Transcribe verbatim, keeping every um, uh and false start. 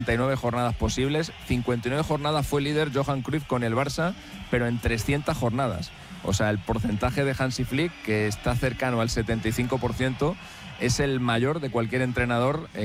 treinta y nueve jornadas posibles, cincuenta y nueve jornadas fue líder Johan Cruyff con el Barça, pero en trescientas jornadas. O sea, el porcentaje de Hansi Flick, que está cercano al setenta y cinco por ciento, es el mayor de cualquier entrenador eh,